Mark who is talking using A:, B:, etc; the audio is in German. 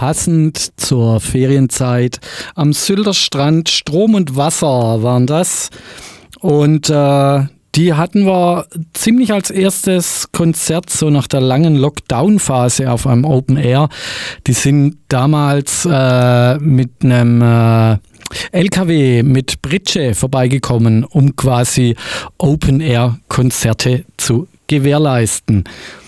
A: passend zur Ferienzeit am Sylter Strand. Strom und Wasser waren das. Und die hatten wir ziemlich als erstes Konzert, so nach der langen Lockdown-Phase auf einem Open Air. Die sind damals mit einem LKW mit Pritsche vorbeigekommen, um quasi Open Air Konzerte zu gewährleisten.